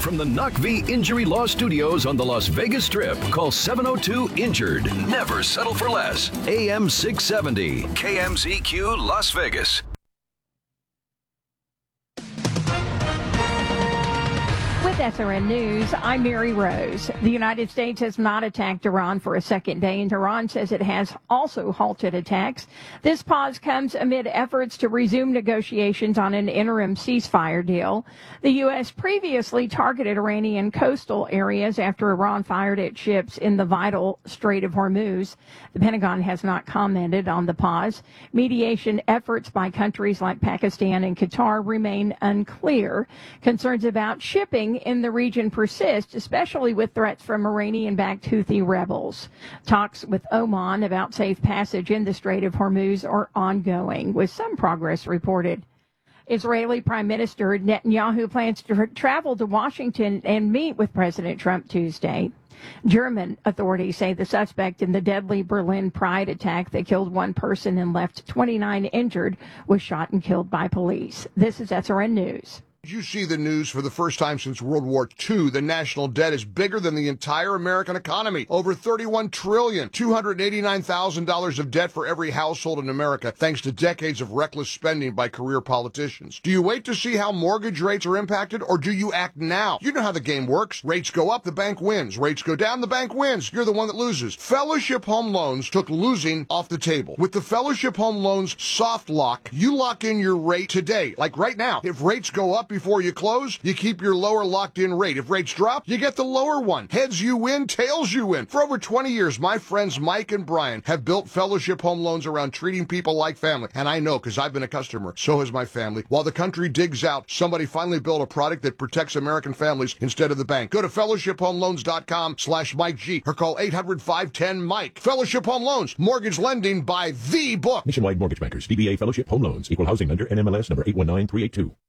from the Knock V Injury Law Studios on the Las Vegas Strip. Call 702-INJURED. Never settle for less. AM 670. KMZQ Las Vegas. With SRN News, I'm Mary Rose. The United States has not attacked Iran for a second day, and Iran says it has also halted attacks. This pause comes amid efforts to resume negotiations on an interim ceasefire deal. The U.S. previously targeted Iranian coastal areas after Iran fired at ships in the vital Strait of Hormuz. The Pentagon has not commented on the pause. Mediation efforts by countries like Pakistan and Qatar remain unclear. Concerns about shipping in the region persist, especially with threats from Iranian-backed Houthi rebels. Talks with Oman about safe passage in the Strait of Hormuz are ongoing, with some progress reported. Israeli Prime Minister Netanyahu plans to travel to Washington and meet with President Trump Tuesday. German authorities say the suspect in the deadly Berlin Pride attack that killed one person and left 29 injured was shot and killed by police. This is SRN News. Did you see the news? For the first time since World War II, the national debt is bigger than the entire American economy. Over $31 trillion, $289,000 of debt for every household in America, thanks to decades of reckless spending by career politicians. Do you wait to see how mortgage rates are impacted, or do you act now? You know how the game works. Rates go up, the bank wins. Rates go down, the bank wins. You're the one that loses. Fellowship Home Loans took losing off the table. With the Fellowship Home Loans soft lock, you lock in your rate today, like right now. If rates go up before you close, you keep your lower locked-in rate. If rates drop, you get the lower one. Heads you win, tails you win. For over 20 years, my friends Mike and Brian have built Fellowship Home Loans around treating people like family. And I know, because I've been a customer. So has my family. While the country digs out, somebody finally built a product that protects American families instead of the bank. Go to fellowshiphomeloans.com/Mike G or call 800-510-MIKE. Fellowship Home Loans. Mortgage lending by the book. Nationwide Mortgage Bankers. DBA Fellowship Home Loans. Equal housing lender. NMLS number 819382.